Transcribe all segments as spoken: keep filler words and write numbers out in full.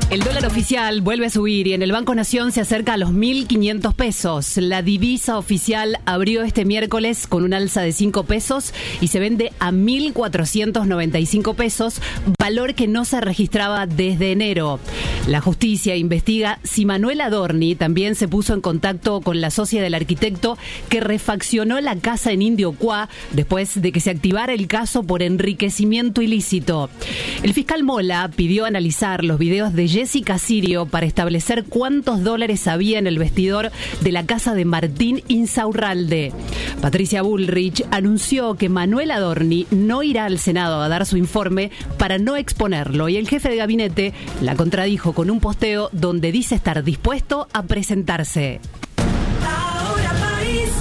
El dólar oficial vuelve a subir y en el Banco Nación se acerca a los mil quinientos pesos. La divisa oficial abrió este miércoles con un alza de cinco pesos y se vende a mil cuatrocientos noventa y cinco pesos, valor que no se registraba desde enero. La justicia investiga si Manuel Adorni también se puso en contacto con la socia del arquitecto que refaccionó la casa en Indio Cuá después de que se activara el caso por enriquecimiento ilícito. El fiscal Mola pidió analizar los videos de Jessica Sirio para establecer cuántos dólares había en el vestidor de la casa de Martín Insaurralde. Patricia Bullrich anunció que Manuel Adorni no irá al Senado a dar su informe para no exponerlo y el jefe de gabinete la contradijo con un posteo donde dice estar dispuesto a presentarse. Ahora País.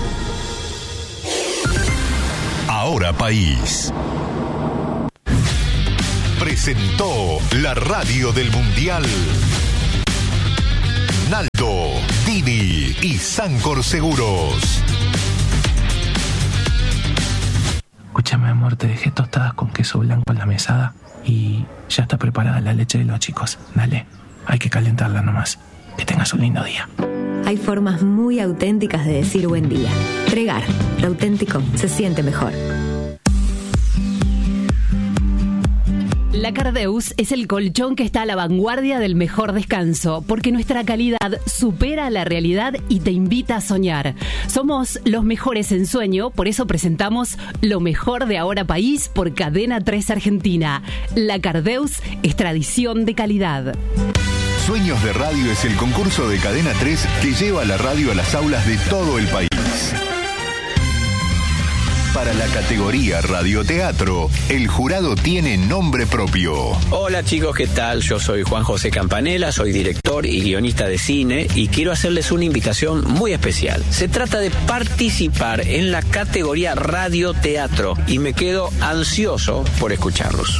Ahora País. Presentó la radio del Mundial. Naldo, Dini y Sancor Seguros. Escúchame, amor, te dejé tostadas con queso blanco en la mesada y ya está preparada la leche de los chicos. Dale, hay que calentarla nomás. Que tengas un lindo día. Hay formas muy auténticas de decir buen día. Pregar, lo auténtico se siente mejor. La Cardeus es el colchón que está a la vanguardia del mejor descanso, porque nuestra calidad supera la realidad y te invita a soñar. Somos los mejores en sueño, por eso presentamos lo mejor de Ahora País por Cadena tres Argentina. La Cardeus es tradición de calidad. Sueños de Radio es el concurso de Cadena tres que lleva la radio a las aulas de todo el país. Para la categoría radioteatro, el jurado tiene nombre propio. Hola chicos, ¿qué tal? Yo soy Juan José Campanella, soy director y guionista de cine y quiero hacerles una invitación muy especial. Se trata de participar en la categoría radioteatro y me quedo ansioso por escucharlos.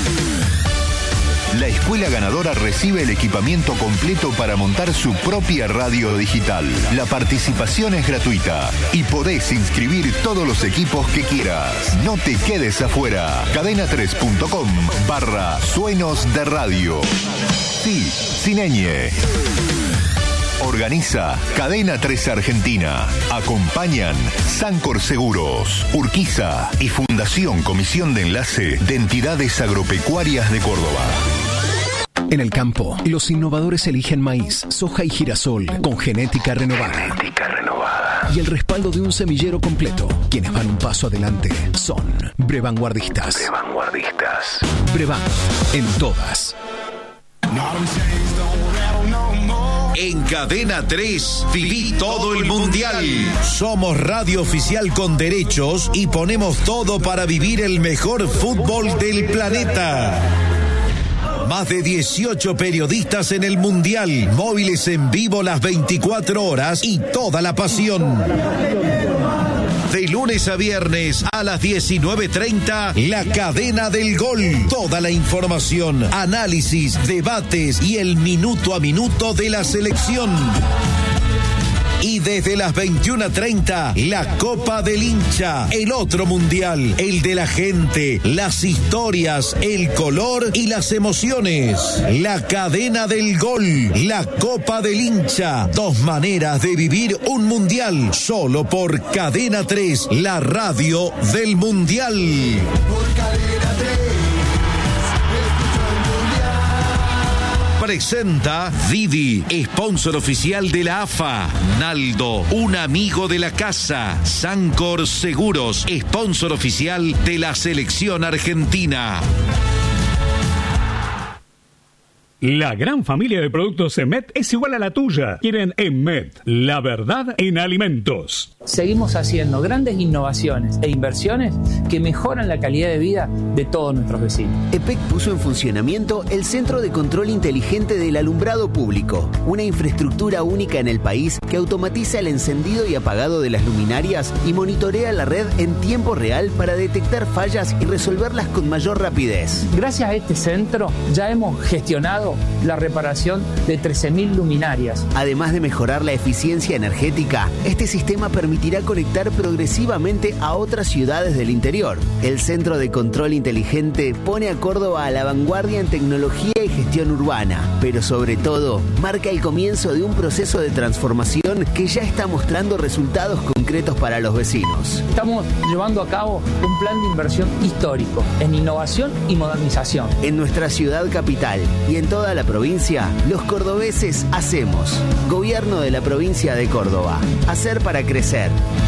La escuela ganadora recibe el equipamiento completo para montar su propia radio digital. La participación es gratuita y podés inscribir todos los equipos que quieras. No te quedes afuera. cadena tres punto com barra sueños de radio. Sí, sin ñ. Organiza Cadena tres Argentina. Acompañan Sancor Seguros, Urquiza y Fundación Comisión de Enlace de Entidades Agropecuarias de Córdoba. En el campo, los innovadores eligen maíz, soja y girasol con genética renovada. Genética renovada. Y el respaldo de un semillero completo. Quienes van un paso adelante son Brevanguardistas. Brevanguardistas. Brevan, en todas. En Cadena tres, viví todo el Mundial. Somos radio oficial con derechos y ponemos todo para vivir el mejor fútbol del planeta. Más de dieciocho periodistas en el Mundial, móviles en vivo las veinticuatro horas y toda la pasión. De lunes a viernes a las diecinueve treinta, La Cadena del Gol. Toda la información, análisis, debates y el minuto a minuto de la selección. Y desde las veintiuna treinta, la Copa del Hincha, el otro mundial, el de la gente, las historias, el color y las emociones. La Cadena del Gol, la Copa del Hincha, dos maneras de vivir un mundial, solo por Cadena tres, la radio del mundial. Por Cadena tres. Presenta Didi, sponsor oficial de la A F A. Naldo, un amigo de la casa. Sancor Seguros, sponsor oficial de la selección argentina. La gran familia de productos Emet es igual a la tuya. Quieren Emet, la verdad en alimentos. Seguimos haciendo grandes innovaciones e inversiones que mejoran la calidad de vida de todos nuestros vecinos. E P E C puso en funcionamiento el Centro de Control Inteligente del Alumbrado Público, una infraestructura única en el país que automatiza el encendido y apagado de las luminarias y monitorea la red en tiempo real para detectar fallas y resolverlas con mayor rapidez. Gracias a este centro ya hemos gestionado ejemplo, la reparación de trece mil luminarias. Además de mejorar la eficiencia energética, este sistema permitirá conectar progresivamente a otras ciudades del interior. El Centro de Control Inteligente pone a Córdoba a la vanguardia en tecnología y gestión urbana, pero sobre todo marca el comienzo de un proceso de transformación que ya está mostrando resultados concretos para los vecinos. Estamos llevando a cabo un plan de inversión histórico en innovación y modernización. En nuestra ciudad capital y en toda la provincia, los cordobeses hacemos. Gobierno de la provincia de Córdoba. Hacer para crecer.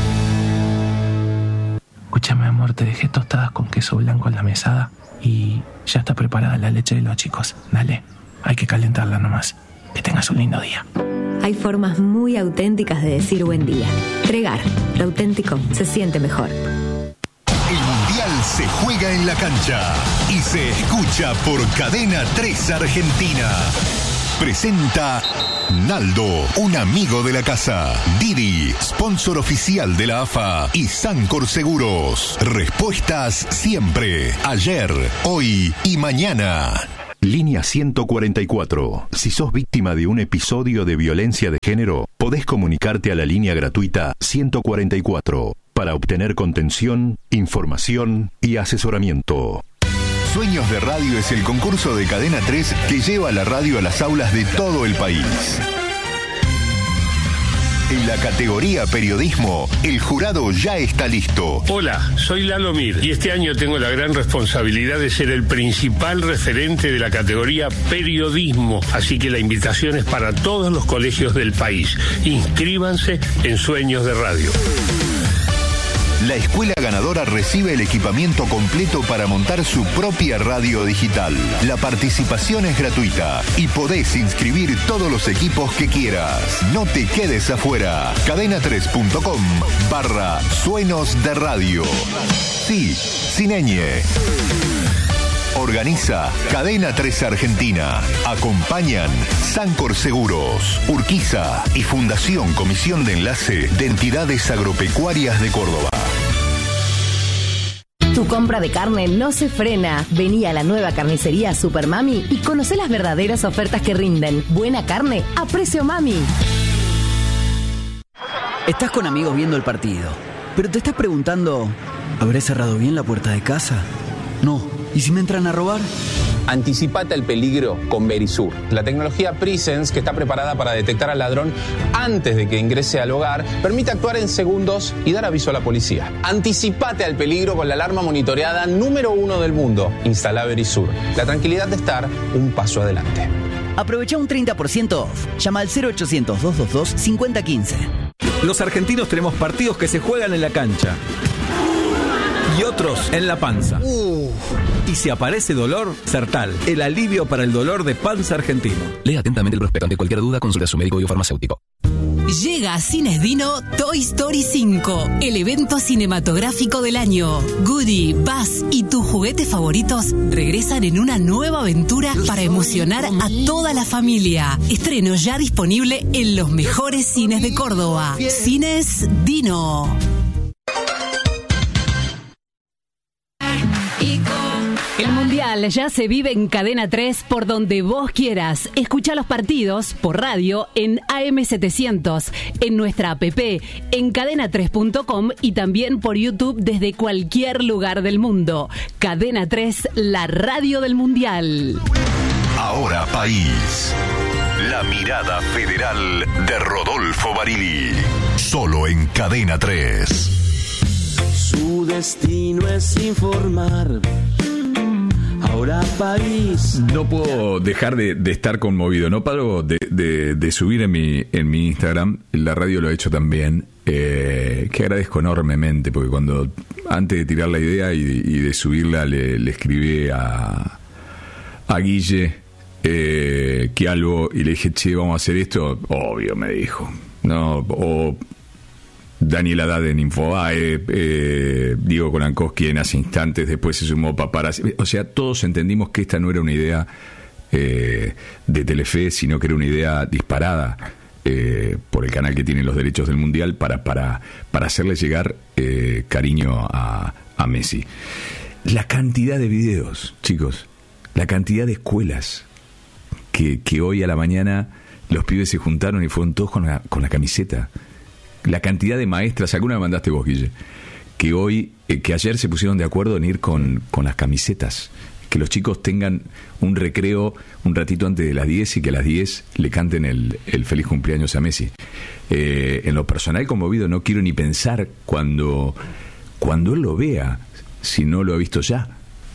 Escúchame, amor, te dejé tostadas con queso blanco en la mesada y ya está preparada la leche de los chicos. Dale, hay que calentarla nomás. Que tengas un lindo día. Hay formas muy auténticas de decir buen día. Tregar, lo auténtico se siente mejor. El Mundial se juega en la cancha y se escucha por Cadena tres Argentina. Presenta Naldo, un amigo de la casa. Didi, sponsor oficial de la A F A. Y Sancor Seguros. Respuestas siempre. Ayer, hoy y mañana. Línea ciento cuarenta y cuatro. Si sos víctima de un episodio de violencia de género, podés comunicarte a la línea gratuita ciento cuarenta y cuatro para obtener contención, información y asesoramiento. Sueños de Radio es el concurso de Cadena tres que lleva la radio a las aulas de todo el país. En la categoría periodismo, el jurado ya está listo. Hola, soy Lalo Mir y este año tengo la gran responsabilidad de ser el principal referente de la categoría periodismo. Así que la invitación es para todos los colegios del país. Inscríbanse en Sueños de Radio. La escuela ganadora recibe el equipamiento completo para montar su propia radio digital. La participación es gratuita y podés inscribir todos los equipos que quieras. No te quedes afuera. cadena tres punto com barra Sueños de Radio. Sí, sin ñ. Organiza Cadena tres Argentina. Acompañan Sancor Seguros, Urquiza y Fundación Comisión de Enlace de Entidades Agropecuarias de Córdoba. Tu compra de carne no se frena. Vení a la nueva carnicería Super Mami y conocé las verdaderas ofertas que rinden. Buena carne a precio mami. Estás con amigos viendo el partido, pero te estás preguntando, ¿habré cerrado bien la puerta de casa? No. ¿Y si me entran a robar? Anticipate al peligro con Verisur, la tecnología Presence que está preparada para detectar al ladrón antes de que ingrese al hogar, permite actuar en segundos y dar aviso a la policía. Anticipate al peligro con la alarma monitoreada número uno del mundo. Instala Verisur, la tranquilidad de estar un paso adelante. Aprovecha un treinta por ciento off. Llama al cero ochocientos, doscientos veintidós, cincuenta quince. Los argentinos tenemos partidos que se juegan en la cancha y otros en la panza. Uh. Y si aparece dolor, Sertal, el alivio para el dolor de panza argentino. Lea atentamente el prospecto. Ante cualquier duda, consulta a su médico y o farmacéutico. Llega a Cines Dino Toy Story cinco, el evento cinematográfico del año. Goody, Buzz y tus juguetes favoritos regresan en una nueva aventura para emocionar a toda la familia. Estreno ya disponible en los mejores cines de Córdoba. Cines Dino. El Mundial ya se vive en Cadena tres por donde vos quieras. Escucha los partidos por radio en A M setecientos, en nuestra app, en cadena tres punto com y también por YouTube desde cualquier lugar del mundo. Cadena tres, la radio del Mundial. Ahora país. La mirada federal de Rodolfo Barili. Solo en Cadena tres. Su destino es informar. Ahora país. No puedo dejar de, de estar conmovido. No paro de, de, de subir en mi, en mi Instagram. La radio lo ha hecho también. Eh, que agradezco enormemente. Porque cuando antes de tirar la idea y, y de subirla le, le escribí a, a Guille eh, que algo y le dije, che, vamos a hacer esto. Obvio, me dijo. No, o Daniel Haddad en Infobae, eh, Diego Kolankowski en Hace Instantes, después se sumó Paparazzi. O sea, todos entendimos que esta no era una idea eh, de Telefe, sino que era una idea disparada eh, por el canal que tiene los derechos del Mundial para, para, para hacerle llegar eh, cariño a, a Messi. La cantidad de videos, chicos, la cantidad de escuelas que, que hoy a la mañana los pibes se juntaron y fueron todos con la, con la camiseta. La cantidad de maestras, alguna me mandaste vos, Guille, que hoy, eh, que ayer se pusieron de acuerdo en ir con, con las camisetas. Que los chicos tengan un recreo un ratito antes de las diez y que a las diez le canten el, el feliz cumpleaños a Messi. Eh, en lo personal conmovido, no quiero ni pensar cuando, cuando él lo vea, si no lo ha visto ya.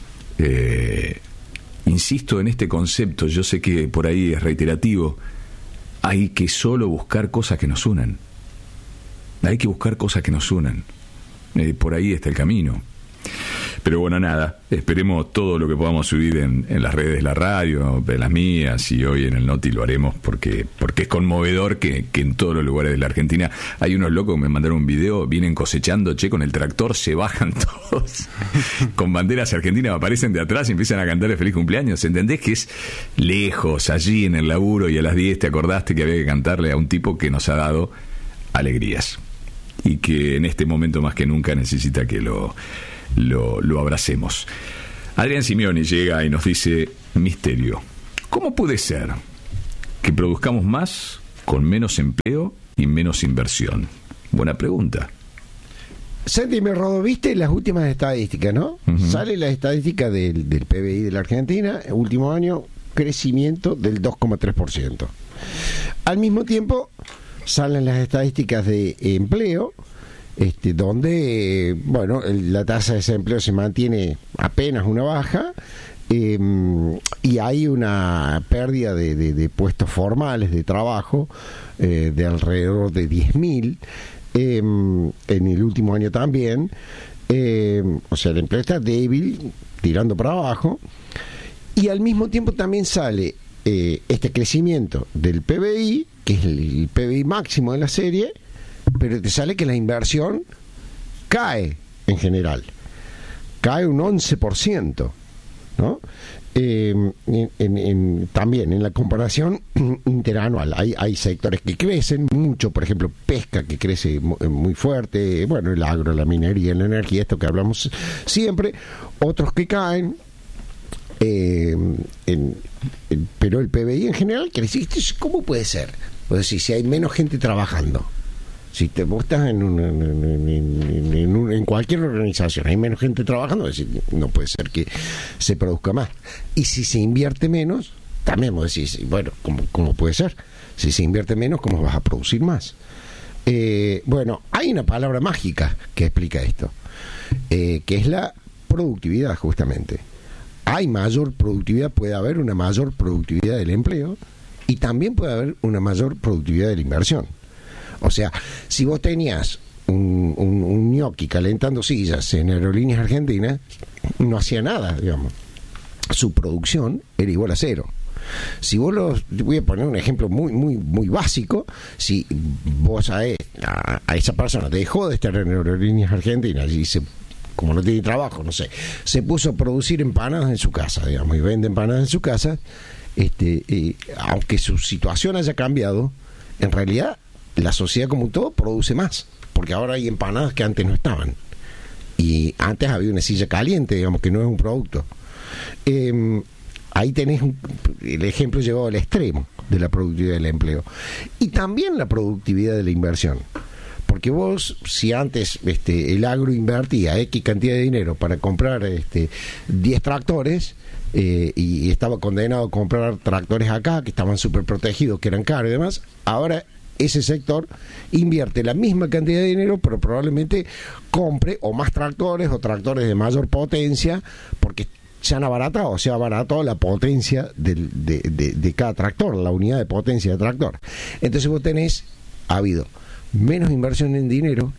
Eh, insisto en este concepto, yo sé que por ahí es reiterativo, hay que solo buscar cosas que nos unan. Hay que buscar cosas que nos unan. Eh, por ahí está el camino. Pero bueno, nada, esperemos todo lo que podamos subir en, en las redes de la radio, en las mías, y hoy en el Noti lo haremos porque porque es conmovedor que, que en todos los lugares de la Argentina hay unos locos que me mandaron un video, vienen cosechando, che, con el tractor, se bajan todos con banderas argentinas, aparecen de atrás y empiezan a cantar el feliz cumpleaños. ¿Entendés que es lejos, allí en el laburo, y a las diez te acordaste que había que cantarle a un tipo que nos ha dado alegrías y que en este momento más que nunca necesita que lo Lo, lo abracemos? Adrián Simeoni llega y nos dice: misterio, ¿cómo puede ser que produzcamos más con menos empleo y menos inversión? Buena pregunta. Santi, me rodó, viste las últimas estadísticas, ¿no? Uh-huh. Sale la estadística del, del P B I de la Argentina, el último año, crecimiento del dos coma tres por ciento. Al mismo tiempo, salen las estadísticas de empleo, Este, donde, bueno, el, la tasa de desempleo se mantiene apenas una baja, eh, y hay una pérdida de, de, de puestos formales de trabajo eh, de alrededor de diez mil eh, en el último año también. Eh, o sea, el empleo está débil, tirando para abajo, y al mismo tiempo también sale eh, este crecimiento del P B I, que es el, el P B I máximo de la serie, pero te sale que la inversión cae en general, cae un once por ciento, ¿no? Eh, en, en, en, también en la comparación interanual hay, hay sectores que crecen mucho, por ejemplo pesca, que crece muy fuerte, bueno, el agro, la minería, la energía, esto que hablamos siempre, otros que caen, eh, en, en, pero el P B I en general crece. ¿Cómo puede ser? Pues si, si hay menos gente trabajando, si te vos estás en, un, en, en, en, un, en cualquier organización, hay menos gente trabajando, es decir, no puede ser que se produzca más. Y si se invierte menos, también vos decís, bueno, ¿cómo, cómo puede ser? Si se invierte menos, ¿cómo vas a producir más? Eh, bueno, hay una palabra mágica que explica esto, eh, que es la productividad, justamente. Hay mayor productividad, puede haber una mayor productividad del empleo, y también puede haber una mayor productividad de la inversión. O sea, si vos tenías un, un, un ñoqui calentando sillas en Aerolíneas Argentinas, no hacía nada, digamos. Su producción era igual a cero. Si vos los, voy a poner un ejemplo muy muy muy básico, si vos a, a, a esa persona te dejó de estar en Aerolíneas Argentinas y se, como no tiene trabajo, no sé, se puso a producir empanadas en su casa, digamos, y vende empanadas en su casa, este, eh, aunque su situación haya cambiado, en realidad la sociedad como un todo produce más, porque ahora hay empanadas que antes no estaban, y antes había una silla caliente, digamos, que no es un producto. Eh, ahí tenés un, el ejemplo llevado al extremo de la productividad del empleo, y también la productividad de la inversión, porque vos, si antes este, el agro invertía X cantidad de dinero para comprar este, diez tractores, eh, y estaba condenado a comprar tractores acá que estaban súper protegidos, que eran caros y demás, ahora ese sector invierte la misma cantidad de dinero, pero probablemente compre o más tractores o tractores de mayor potencia, porque se han abaratado, o se ha abaratado la potencia del, de, de, de cada tractor, la unidad de potencia de tractor. Entonces vos tenés, ha habido menos inversión en dinero,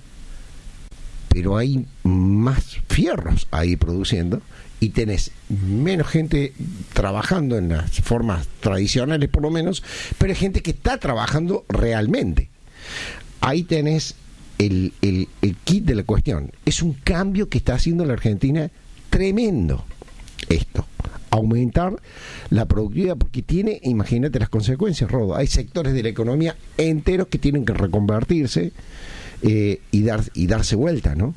pero hay más fierros ahí produciendo, y tenés menos gente trabajando en las formas tradicionales, por lo menos, pero hay gente que está trabajando realmente. Ahí tenés el, el, el kit de la cuestión. Es un cambio que está haciendo la Argentina tremendo, esto. Aumentar la productividad, porque tiene, imagínate las consecuencias, Rodo. Hay sectores de la economía enteros que tienen que reconvertirse eh, y, dar, y darse vuelta, ¿no?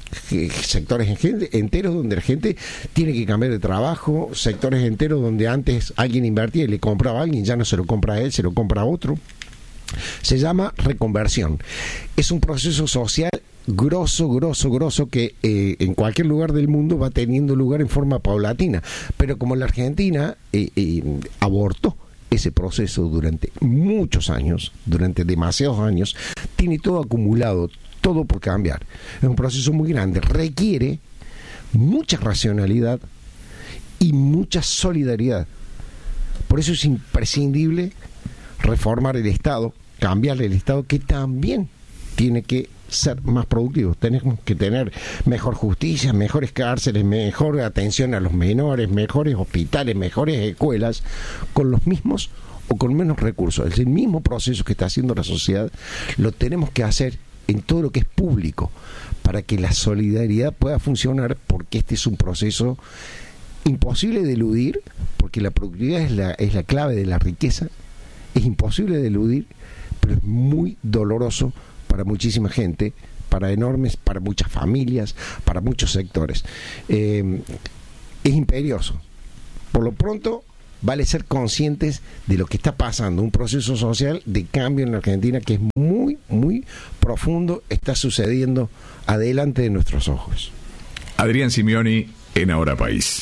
sectores enteros donde la gente tiene que cambiar de trabajo, sectores enteros donde antes alguien invertía y le compraba a alguien, ya no se lo compra a él, se lo compra a otro. Se llama reconversión. Es un proceso social grosso, grosso, grosso que eh, en cualquier lugar del mundo va teniendo lugar en forma paulatina, pero como la Argentina eh, eh, abortó ese proceso durante muchos años, durante demasiados años, tiene todo acumulado, todo por cambiar. Es un proceso muy grande, requiere mucha racionalidad y mucha solidaridad. Por eso es imprescindible reformar el Estado, cambiar el Estado, que también tiene que ser más productivo. Tenemos que tener mejor justicia, mejores cárceles, mejor atención a los menores, mejores hospitales, mejores escuelas, con los mismos o con menos recursos. Es el mismo proceso que está haciendo la sociedad, lo tenemos que hacer en todo lo que es público, para que la solidaridad pueda funcionar, porque este es un proceso imposible de eludir, porque la productividad es la, es la clave de la riqueza, es imposible de eludir, pero es muy doloroso para muchísima gente, para enormes, para muchas familias, para muchos sectores. Eh, es imperioso. Por lo pronto, vale ser conscientes de lo que está pasando, un proceso social de cambio en la Argentina que es muy, muy profundo, está sucediendo adelante de nuestros ojos. Adrián Simioni en Ahora País.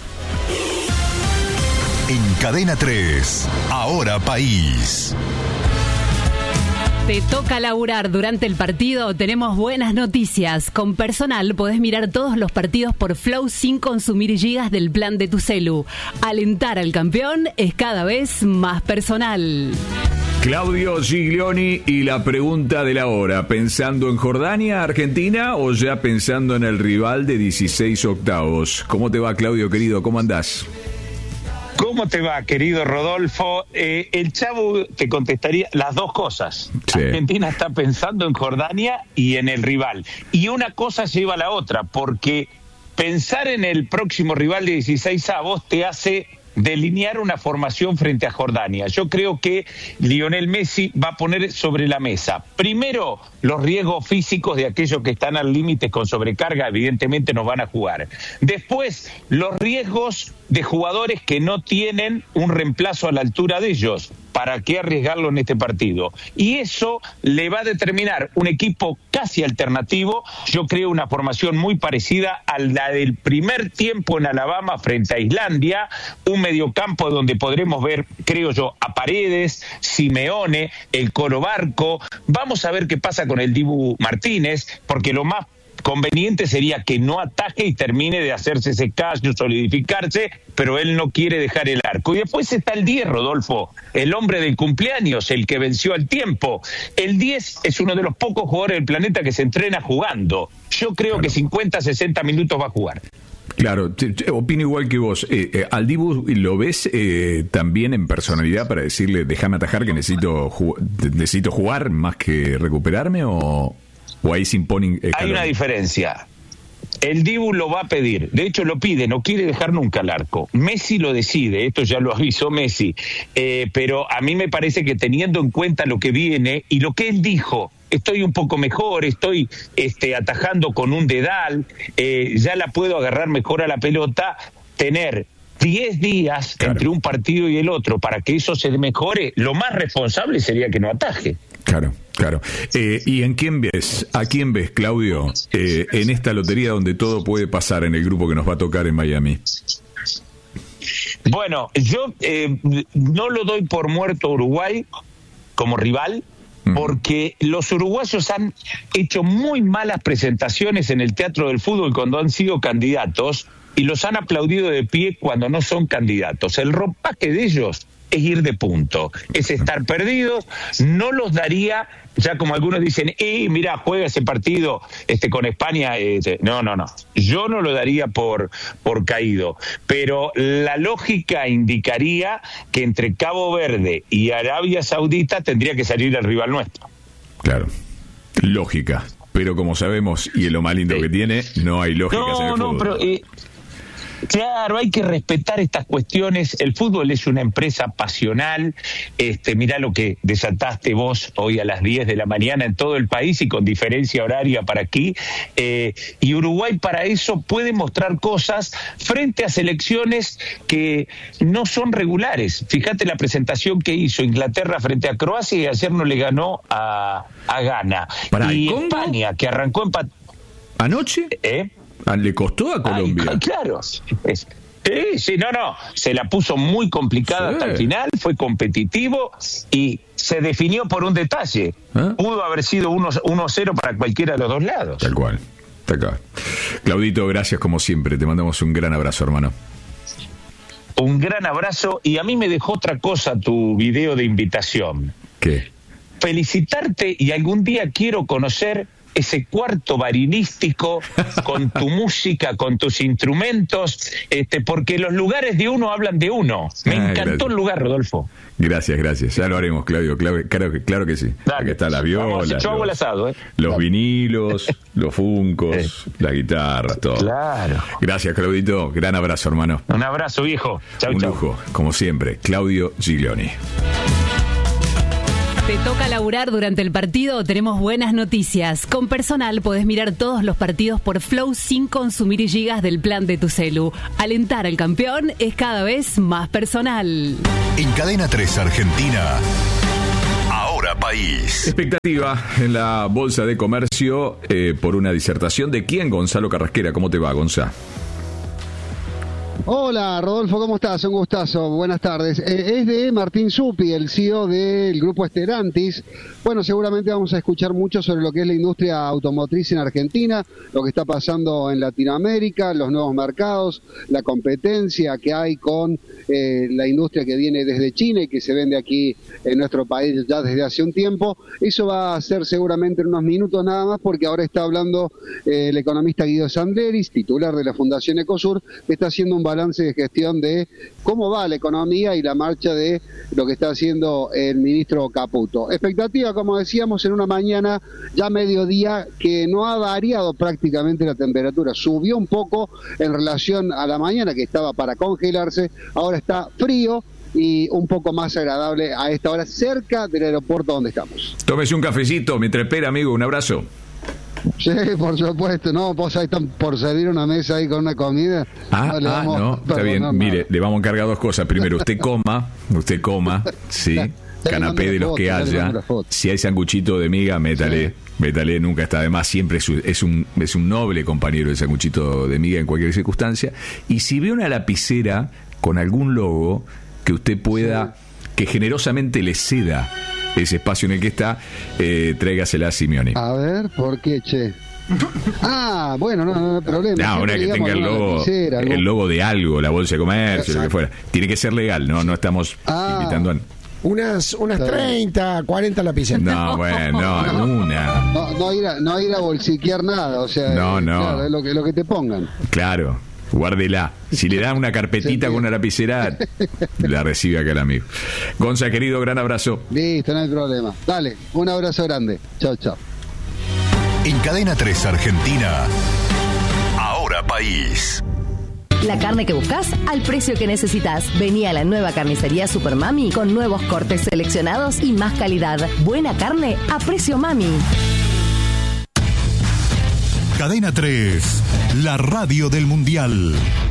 En Cadena tres, Ahora País. Te toca laburar durante el partido, tenemos buenas noticias. Con Personal podés mirar todos los partidos por Flow sin consumir gigas del plan de tu celu. Alentar al campeón es cada vez más personal. Claudio Giglioni y la pregunta de la hora: ¿pensando en Jordania, Argentina, o ya pensando en el rival de dieciséis octavos? ¿Cómo te va, Claudio, querido? ¿Cómo andás? ¿Cómo te va, querido Rodolfo? Eh, el Chavo te contestaría las dos cosas. Sí. Argentina está pensando en Jordania y en el rival. Y una cosa lleva a la otra, porque pensar en el próximo rival de dieciséis avos te hace delinear una formación frente a Jordania. Yo creo que Lionel Messi va a poner sobre la mesa, primero, los riesgos físicos de aquellos que están al límite con sobrecarga, evidentemente nos van a jugar. Después, los riesgos de jugadores que no tienen un reemplazo a la altura de ellos. ¿Para qué arriesgarlo en este partido? Y eso le va a determinar un equipo casi alternativo. Yo creo una formación muy parecida a la del primer tiempo en Alabama frente a Islandia, un mediocampo donde podremos ver, creo yo, a Paredes, Simeone, el Colo Barco. Vamos a ver qué pasa con el Dibu Martínez, porque lo más conveniente sería que no ataje y termine de hacerse ese callo, solidificarse, pero él no quiere dejar el arco. Y después está el diez, Rodolfo, el hombre del cumpleaños, el que venció al tiempo. El diez es uno de los pocos jugadores del planeta que se entrena jugando. Yo creo claro. que cincuenta, sesenta minutos va a jugar. Claro, te, te, opino igual que vos. Eh, eh, ¿Al Dibu lo ves eh, también en personalidad para decirle, déjame atajar que necesito, ju- necesito jugar más que recuperarme, o...? ¿O ahí se imponen? Hay una diferencia. El Dibu lo va a pedir. De hecho, lo pide. No quiere dejar nunca el arco. Messi lo decide. Esto ya lo avisó Messi. Eh, pero a mí me parece que teniendo en cuenta lo que viene y lo que él dijo, estoy un poco mejor, estoy este, atajando con un dedal, eh, ya la puedo agarrar mejor a la pelota, tener diez días claro. entre un partido y el otro para que eso se mejore, lo más responsable sería que no ataje. Claro, claro. Eh, ¿Y en quién ves? ¿A quién ves, Claudio, eh, en esta lotería donde todo puede pasar en el grupo que nos va a tocar en Miami? Bueno, yo eh, no lo doy por muerto a Uruguay como rival, porque los uruguayos han hecho muy malas presentaciones en el teatro del fútbol cuando han sido candidatos y los han aplaudido de pie cuando no son candidatos. El ropaje de ellos es ir de punto, es estar perdidos. No los daría, ya como algunos dicen, eh, mira, juega ese partido este con España. Este. No, no, no. Yo no lo daría por, por caído. Pero la lógica indicaría que entre Cabo Verde y Arabia Saudita tendría que salir el rival nuestro. Claro, lógica. Pero como sabemos, y es lo más lindo sí. que tiene, no hay lógica no, en el no, fútbol. Pero, eh, Claro, hay que respetar estas cuestiones. El fútbol es una empresa pasional. Este, mirá lo que desataste vos hoy a las diez de la mañana en todo el país y con diferencia horaria para aquí. Eh, y Uruguay para eso puede mostrar cosas frente a selecciones que no son regulares. Fíjate la presentación que hizo Inglaterra frente a Croacia y ayer no le ganó a, a Ghana. Para y España, que arrancó empat... ¿Anoche? ¿Eh? ¿Le costó a Colombia? Ay, claro. Es, sí, sí, no, no. Se la puso muy complicada sí. hasta el final, fue competitivo y se definió por un detalle. ¿Eh? Pudo haber sido uno cero para cualquiera de los dos lados. Tal cual. Tal cual. Claudito, gracias como siempre. Te mandamos un gran abrazo, hermano. Un gran abrazo. Y a mí me dejó otra cosa tu video de invitación. ¿Qué? Felicitarte y algún día quiero conocer ese cuarto barinístico con tu música, con tus instrumentos, este, porque los lugares de uno hablan de uno. Me ah, encantó gracias. El lugar, Rodolfo. Gracias, gracias. Ya lo haremos, Claudio. Claro, claro, claro que sí. Dale. Aquí está la viola, Vamos, yo hago el asado, ¿eh? Los vinilos, los funcos, las guitarras, todo. Claro. Gracias, Claudito. Gran abrazo, hermano. Un abrazo, viejo. Chau, Un chau. lujo, como siempre. Claudio Giglioni. ¿Te toca laburar durante el partido? Tenemos buenas noticias. Con Personal podés mirar todos los partidos por Flow sin consumir gigas del plan de tu celu. Alentar al campeón es cada vez más personal. En Cadena tres Argentina, Ahora País. Expectativa en la Bolsa de Comercio eh, por una disertación de quién, Gonzalo Carrasquera. ¿Cómo te va, Gonzalo? Hola, Rodolfo, ¿cómo estás? Un gustazo, buenas tardes. Eh, es de Martín Zuppi, el C E O del grupo Stellantis. Bueno, seguramente vamos a escuchar mucho sobre lo que es la industria automotriz en Argentina, lo que está pasando en Latinoamérica, los nuevos mercados, la competencia que hay con eh, la industria que viene desde China y que se vende aquí en nuestro país ya desde hace un tiempo. Eso va a ser seguramente en unos minutos nada más, porque ahora está hablando eh, el economista Guido Sandleris, titular de la Fundación Ecosur, que está haciendo un balance de gestión de cómo va la economía y la marcha de lo que está haciendo el ministro Caputo. Expectativa, como decíamos, en una mañana ya mediodía que no ha variado prácticamente la temperatura. Subió un poco en relación a la mañana, que estaba para congelarse, ahora está frío y un poco más agradable a esta hora cerca del aeropuerto donde estamos. Tómese un cafecito mientras espera, amigo, un abrazo. Sí, por supuesto, no, vos ahí están por servir una mesa ahí con una comida. Ah, no, le ah, vamos, no, está bien, no, mire, le vamos a encargar dos cosas. Primero, usted coma, usted coma, sí, canapé de los que haya. Si hay sanguchito de miga, métale, sí. métale, nunca está de más, siempre es un, es un, es un noble compañero el sanguchito de miga en cualquier circunstancia. Y si ve una lapicera con algún logo que usted pueda, sí. que generosamente le ceda ese espacio en el que está, eh, tráigasela a Simeone. A ver, ¿por qué, che? Ah, bueno, no, no hay problema. No, ahora que tenga el logo, lapicera, el logo de algo, la bolsa de comercio, Exacto. lo que fuera. Tiene que ser legal, no, no estamos ah. invitando a... Unas, unas treinta, cuarenta lapiceras. No, bueno, no, una. No, no, ir a, no ir a bolsiquear nada, o sea, no, no. Claro, es lo que, lo que te pongan. Claro. Guárdela. Si le dan una carpetita sí, con una lapicera, la recibe acá el amigo. Gonza, querido, gran abrazo. Listo, no hay problema. Dale, un abrazo grande. Chao, chao. En Cadena tres Argentina, Ahora País. La carne que buscas al precio que necesitas. Vení a la nueva carnicería Super Mami con nuevos cortes seleccionados y más calidad. Buena carne a precio Mami. Cadena tres, la radio del Mundial.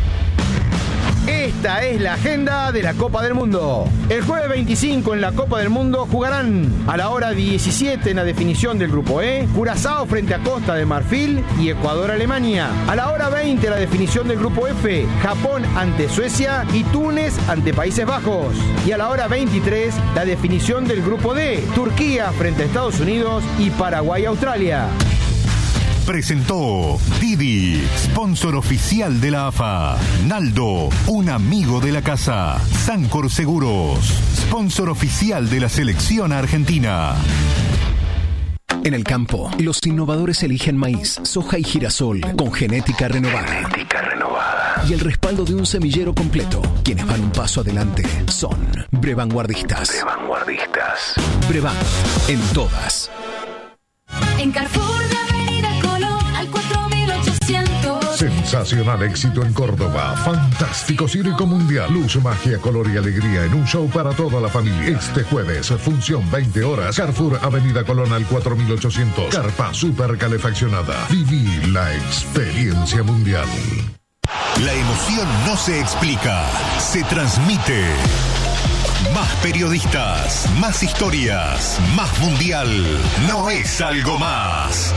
Esta es la agenda de la Copa del Mundo. El jueves veinticinco en la Copa del Mundo jugarán a la hora diecisiete en la definición del grupo E, Curazao frente a Costa de Marfil y Ecuador-Alemania. A la hora veinte la definición del grupo F, Japón ante Suecia y Túnez ante Países Bajos. Y a la hora veintitrés la definición del grupo D, Turquía frente a Estados Unidos y Paraguay-Australia. Presentó Didi, sponsor oficial de la A F A. Naldo, un amigo de la casa. Sancor Seguros, sponsor oficial de la selección argentina. En el campo, los innovadores eligen maíz, soja y girasol con genética renovada. Genética renovada. Y el respaldo de un semillero completo. Quienes van un paso adelante son Brevanguardistas. Brevanguardistas. Brevan, en todas. En Carrefour de Avenida Colón al cuatro mil ochocientos. Sensacional éxito en Córdoba. Fantástico circo mundial. Luz, magia, color y alegría en un show para toda la familia. Este jueves, función veinte horas. Carrefour, Avenida Colón al cuatro mil ochocientos. Carpa super calefaccionada. Viví la experiencia mundial. La emoción no se explica, se transmite. Más periodistas, más historias, más mundial. No es algo más.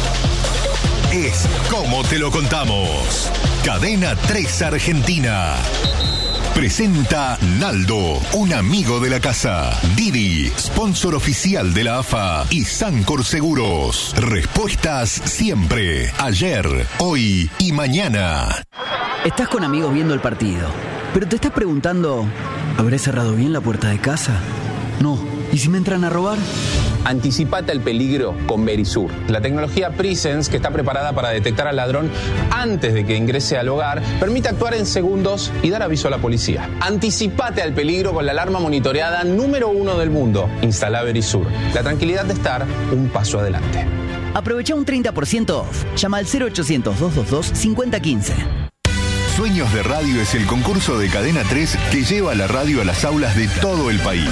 Es como te lo contamos. Cadena tres Argentina. Presenta Naldo, un amigo de la casa. Didi, sponsor oficial de la A F A. Y Sancor Seguros. Respuestas siempre. Ayer, hoy y mañana. Estás con amigos viendo el partido, pero te estás preguntando, ¿habré cerrado bien la puerta de casa? No. ¿Y si me entran a robar? Anticipate al peligro con Verisur, la tecnología Presence que está preparada para detectar al ladrón antes de que ingrese al hogar, permite actuar en segundos y dar aviso a la policía. Anticipate al peligro con la alarma monitoreada número uno del mundo. Instala Verisur, la tranquilidad de estar un paso adelante. Aprovecha un treinta por ciento off. Llama al cero ochocientos, dos dos dos, cinco cero uno cinco. Sueños de Radio es el concurso de Cadena tres que lleva la radio a las aulas de todo el país.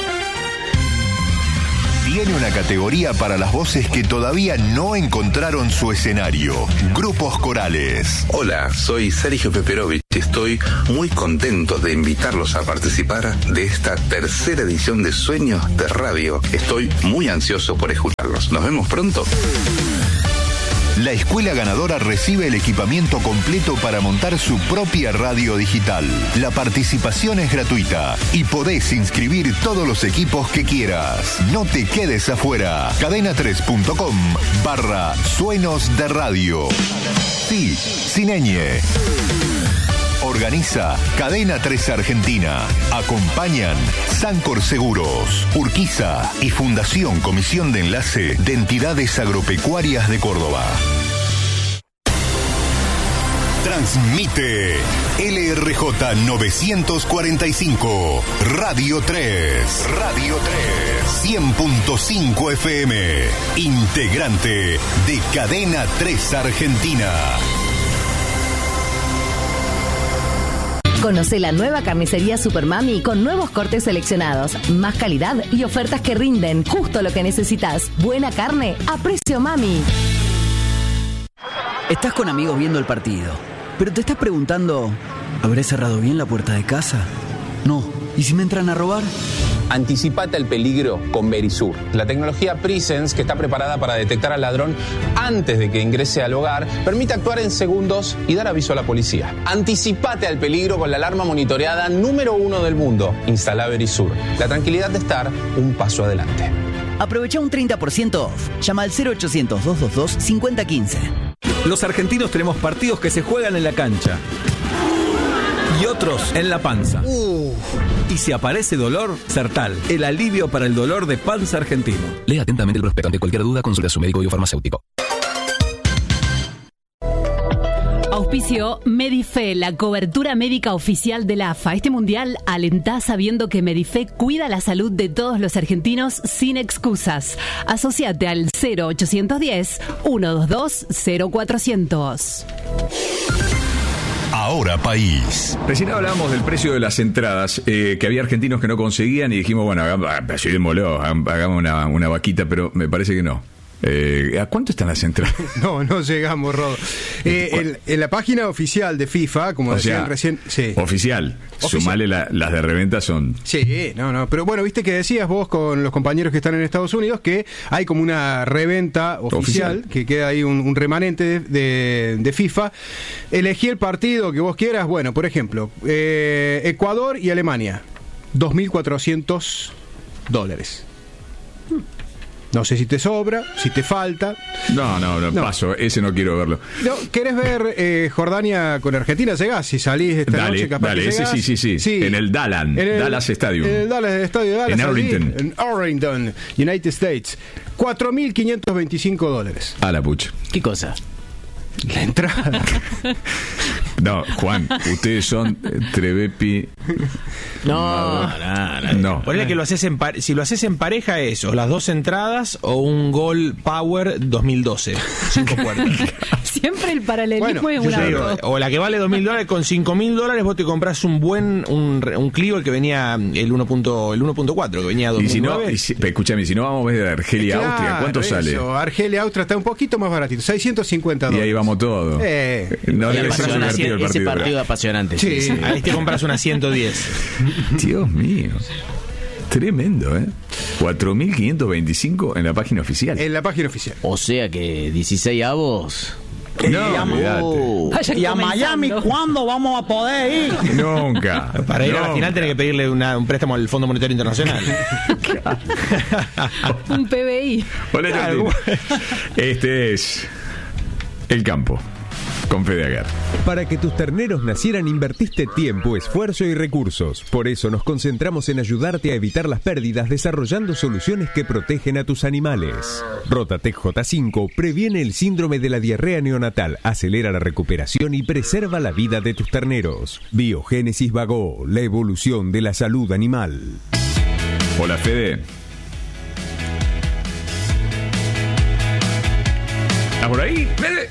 Tiene una categoría para las voces que todavía no encontraron su escenario. Grupos corales. Hola, soy Sergio Peperovich. Estoy muy contento de invitarlos a participar de esta tercera edición de Sueños de Radio. Estoy muy ansioso por escucharlos. Nos vemos pronto. La escuela ganadora recibe el equipamiento completo para montar su propia radio digital. La participación es gratuita y podés inscribir todos los equipos que quieras. No te quedes afuera. cadena tres punto com barra Sueños de Radio. Sí, sin ñ. Organiza Cadena tres Argentina. Acompañan Sancor Seguros, Urquiza y Fundación Comisión de Enlace de Entidades Agropecuarias de Córdoba. Transmite L R J novecientos cuarenta y cinco, Radio tres. Radio tres. cien punto cinco F M. Integrante de Cadena tres Argentina. Conoce la nueva carnicería Supermami con nuevos cortes seleccionados, más calidad y ofertas que rinden justo lo que necesitas. Buena carne a precio mami. Estás con amigos viendo el partido, pero te estás preguntando, ¿habré cerrado bien la puerta de casa? No. ¿Y si me entran a robar? Anticipate al peligro con Verisur, la tecnología Presence que está preparada para detectar al ladrón antes de que ingrese al hogar, permite actuar en segundos y dar aviso a la policía. Anticipate al peligro con la alarma monitoreada número uno del mundo. Instala Verisur, la tranquilidad de estar un paso adelante. Aprovecha un treinta por ciento off. Llama al cero ochocientos, dos dos dos, cinco cero uno cinco. Los argentinos tenemos partidos que se juegan en la cancha y otros en la panza. Uh. Y si aparece dolor, Sertal, el alivio para el dolor de panza argentino. Lea atentamente el prospecto. Ante cualquier duda, consulta a su médico y o farmacéutico. Auspicio Medife, la cobertura médica oficial de la A F A. Este mundial alentá sabiendo que Medife cuida la salud de todos los argentinos sin excusas. Asociate al cero ochocientos diez, ciento veintidós, cero cuatrocientos. Ahora País. Recién hablábamos del precio de las entradas, eh, que había argentinos que no conseguían y dijimos, bueno, hagamos, hagamos una, una vaquita, pero me parece que no. Eh, ¿A cuánto están las entradas? No, no llegamos, Rodo. Eh, en, en la página oficial de FIFA, como o decían sea, recién... Sí. Oficial. Oficial. Sumale la, las de reventa son... Sí, no, no. Pero bueno, viste que decías vos con los compañeros que están en Estados Unidos que hay como una reventa oficial, oficial. que queda ahí un, un remanente de, de, de FIFA. Elegí el partido que vos quieras. Bueno, por ejemplo, eh, Ecuador y Alemania. dos mil cuatrocientos dólares. No sé si te sobra, si te falta. No, no, no, no. paso, ese no quiero verlo. No, ¿querés ver eh, Jordania con Argentina? Llegás, si salís esta dale, noche, capaz dale, que ese sí, sí, sí, sí. En el Dallas, en el, Dallas Stadium. En el Dallas Estadio de Dallas. En Arlington. Allí, en Arlington, United States. cuatro mil quinientos veinticinco dólares. A la pucha. ¿Qué cosa? La entrada. No, Juan, ustedes son eh, Trevepi. No, no, no. No. Ponele que lo haces en pa- si lo haces en pareja es o las dos entradas o un Gol Power dos mil doce, cinco puertas. Siempre el paralelismo Bueno, es yo una. te digo, o la que vale dos mil dólares, con cinco mil dólares vos te compras un buen, un, un Clio, el que venía, el uno punto cuatro, que venía a dos mil nueve. Y si no, y si, escúchame, si no vamos a ver de Argelia, Claro, Austria, ¿cuánto eso. sale? Argelia, Austria está un poquito más baratito, seiscientos cincuenta Y dólares. ahí vamos todos. Eh. No Y debe además ser una divertido el cien- partido. ese partido ¿verdad? apasionante. Sí. Sí. Ahí te compras una ciento diez. Dios mío. Tremendo, ¿eh? cuatro mil quinientos veinticinco en la página oficial. En la página oficial. O sea que dieciséis avos. No, olvidate. Y a Miami, ¿cuándo vamos a poder ir? Nunca. Para ir a la Nunca. final tenés que pedirle una, un préstamo al Fondo Monetario Internacional. Un P B I. Hola, Claro. Jordi. Este es El Campo, con Fede Aguer. Para que tus terneros nacieran invertiste tiempo, esfuerzo y recursos. Por eso nos concentramos en ayudarte a evitar las pérdidas desarrollando soluciones que protegen a tus animales. Rotatec J cinco previene el síndrome de la diarrea neonatal, acelera la recuperación y preserva la vida de tus terneros. Biogénesis Vago, la evolución de la salud animal. Hola, Fede. ¿Estás por ahí, Fede?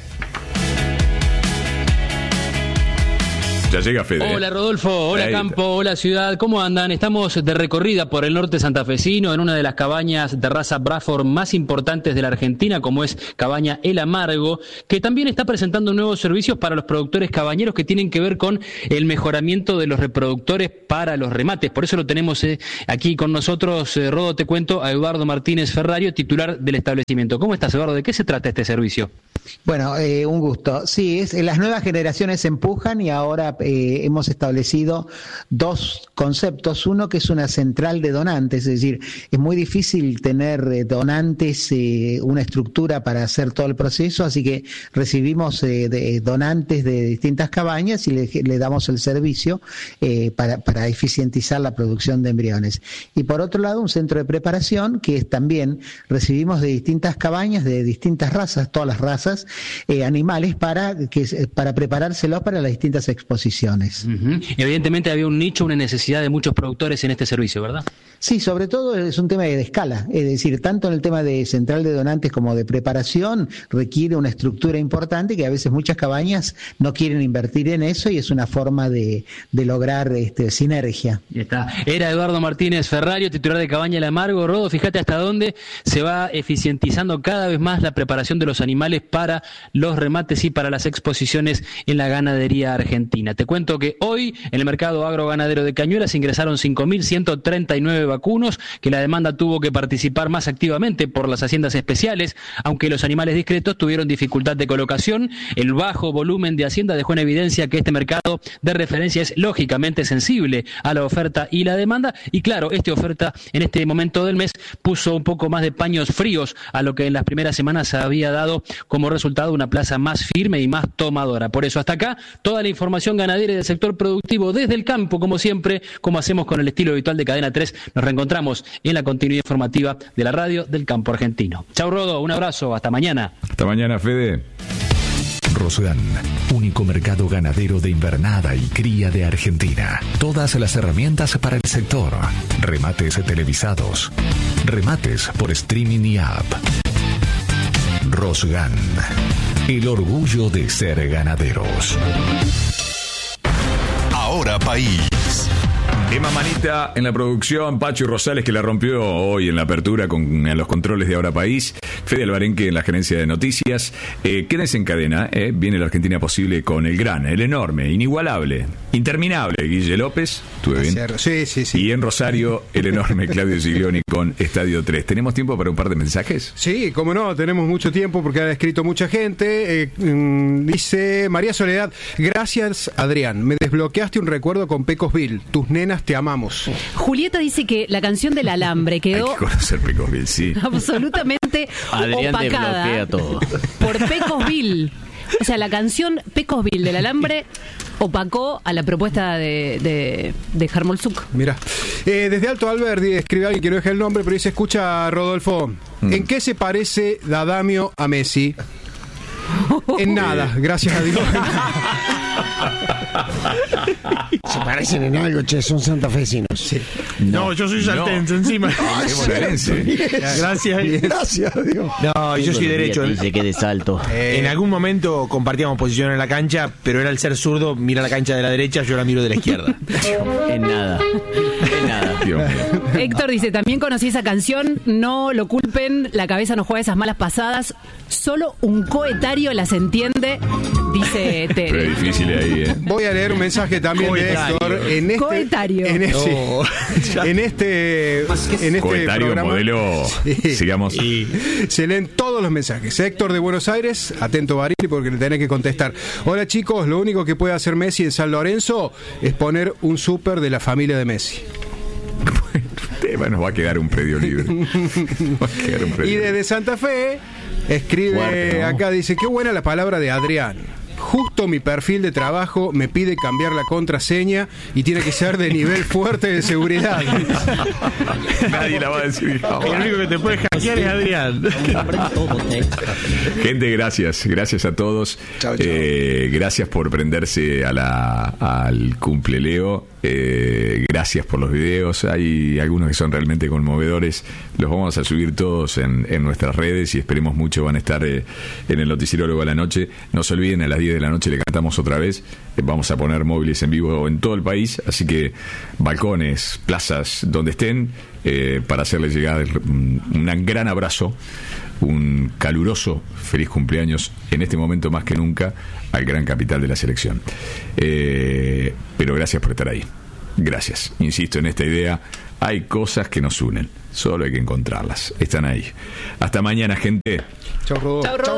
Ya llega Fede. Hola Rodolfo, hola Ahí Campo, hola ciudad, ¿cómo andan? Estamos de recorrida por el norte santafesino en una de las cabañas de raza Bradford más importantes de la Argentina, como es Cabaña El Amargo, que también está presentando nuevos servicios para los productores cabañeros que tienen que ver con el mejoramiento de los reproductores para los remates. Por eso lo tenemos eh, aquí con nosotros, eh, Rodo, te cuento, a Eduardo Martínez Ferrario, titular del establecimiento. ¿Cómo estás, Eduardo? ¿De qué se trata este servicio? Bueno, eh, un gusto. Sí, es, las nuevas generaciones se empujan y ahora eh, hemos establecido dos conceptos. Uno que es una central de donantes, es decir, es muy difícil tener eh, donantes, eh, una estructura para hacer todo el proceso, así que recibimos eh, de, donantes de distintas cabañas y le, le damos el servicio eh, para, para eficientizar la producción de embriones. Y por otro lado, un centro de preparación que es también recibimos de distintas cabañas, de distintas razas, todas las razas, Eh, animales para que para preparárselos para las distintas exposiciones. Uh-huh. Evidentemente había un nicho, una necesidad de muchos productores en este servicio, ¿verdad? Sí, sobre todo es un tema de escala, es decir, tanto en el tema de central de donantes como de preparación requiere una estructura importante que a veces muchas cabañas no quieren invertir en eso y es una forma de, de lograr este, sinergia. Y está. Era Eduardo Martínez Ferrario, titular de Cabaña El Amargo. Rodo, fíjate hasta dónde se va eficientizando cada vez más la preparación de los animales para los remates y para las exposiciones en la ganadería argentina. Te cuento que hoy en el mercado agroganadero de Cañuelas ingresaron cinco mil ciento treinta y nueve vacunos, que la demanda tuvo que participar más activamente por las haciendas especiales, aunque los animales discretos tuvieron dificultad de colocación. El bajo volumen de hacienda dejó en evidencia que este mercado de referencia es lógicamente sensible a la oferta y la demanda, y claro, esta oferta en este momento del mes puso un poco más de paños fríos a lo que en las primeras semanas había dado como resultado una plaza más firme y más tomadora. Por eso hasta acá toda la información ganadera y del sector productivo desde el campo, como siempre, como hacemos con el estilo habitual de Cadena tres. Nos reencontramos en la continuidad informativa de la radio del campo argentino. Chau Rodo, un abrazo, hasta mañana. Hasta mañana, Fede. Rosgan, único mercado ganadero de invernada y cría de Argentina. Todas las herramientas para el sector. Remates televisados. Remates por streaming y app. Rosgan, el orgullo de ser ganaderos. Ahora País. Emma Manita en la producción, Pacho Rosales que la rompió hoy en la apertura con en los controles de Ahora País, Fede Alvarenque en la gerencia de noticias. Eh, quédense en cadena, eh, viene la Argentina Posible con el gran, el enorme, inigualable, interminable Guille López, ¿estuve bien? Sí, sí, sí. Y en Rosario, el enorme Claudio Giglioni con Estadio tres. ¿Tenemos tiempo para un par de mensajes? Sí, cómo no, tenemos mucho tiempo porque ha escrito mucha gente. Eh, mm, dice María Soledad, gracias Adrián, me desbloqueaste un recuerdo con Pecosville, tus nenas te amamos. Julieta dice que la canción del alambre quedó Hay que conocer Pecosville, sí. absolutamente Adrián opacada desbloquea todo. por Pecosville. O sea, la canción Pecosville del alambre opacó a la propuesta de, de, de Harmolzuk. Mira, eh, desde Alto Alberdi escribe alguien que no deja el nombre, pero dice, escucha Rodolfo, mm. ¿en qué se parece Dadamio a Messi? En nada, gracias a Dios. Se parecen en algo, che, son santafesinos. Sí. No, yo soy saltense no. encima. Ah, sí. Gracias. Gracias, Dios. No, yo soy derecho. Dice que de salto. Eh, en algún momento compartíamos posición en la cancha, pero era el ser zurdo, mira la cancha de la derecha, yo la miro de la izquierda. En nada. En nada. Dios mío. Héctor dice, también conocí esa canción, no lo culpen, la cabeza no juega esas malas pasadas, solo un coetario las entiende, dice Tere. Pero es difícil ahí, ¿eh? Voy a leer un mensaje también Coetario. de Héctor. En este, Coetario. En, ese, No. en este, en este Coetario, programa, modelo. Sí. Sigamos. Se leen todos los mensajes. Héctor de Buenos Aires, atento Barili porque le tenés que contestar. Hola chicos, lo único que puede hacer Messi en San Lorenzo es poner un súper de la familia de Messi. Bueno, nos va a quedar un predio libre. Va a quedar un predio Y libre. desde Santa Fe escribe Fuerte, ¿no? acá, dice, qué buena la palabra de Adrián. Justo mi perfil de trabajo me pide cambiar la contraseña y tiene que ser de nivel fuerte de seguridad. Nadie la va a decir. El único que te puede hackear es Adrián. Gente, gracias. Gracias a todos. Chao, chao. Eh, gracias por prenderse a la, al cumple Leo. Eh, gracias por los videos. Hay algunos que son realmente conmovedores. Los vamos a subir todos en, en nuestras redes y esperemos mucho. Van a estar eh, en el noticiero luego a la noche. No se olviden, a las diez de la noche le cantamos otra vez. Eh, vamos a poner móviles en vivo en todo el país. Así que balcones, plazas, donde estén, eh, para hacerles llegar un, un gran abrazo, un caluroso feliz cumpleaños en este momento más que nunca al gran capital de la selección. Eh, pero gracias por estar ahí. Gracias. Insisto en esta idea. Hay cosas que nos unen. Solo hay que encontrarlas. Están ahí. Hasta mañana, gente. Chau, Rodolfo. Chau, Rodolfo.